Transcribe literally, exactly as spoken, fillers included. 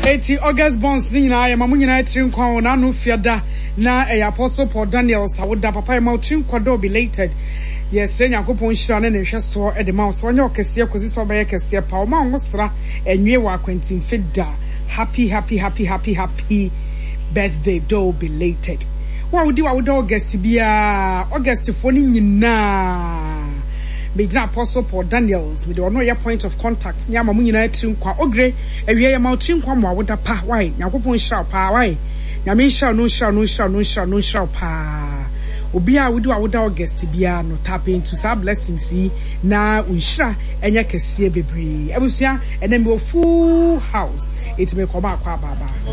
Eti August Bonds ni nyina ya mamu nyina tiri nkwa na no fiada na e Apostle Paul Daniel Sawoda papa e ma tiri nkwa do belated. Yes, Yakopon Shira ne hwe so e de ma so onye okese kozi so be kese pa o ma nwosra enwie wa Quentin Fida. Happy happy happy happy happy birthday do belated. Wa wudi wa wudi August bia August fo ni nyina. Begina Apostle Paul Daniels with the ono ya point of contact nya mamu nyina tiri nkwa ogre ewie ya ma tiri nkwa mo awoda pa why Yakopon Shira pa why Nyame Shira no Shira no Shira no Shira no Shira pa Obia we do awoda August bia no tap into some blessings na unshira enya kese bebre. Ebusua ena me full house. It me koma akwa baba.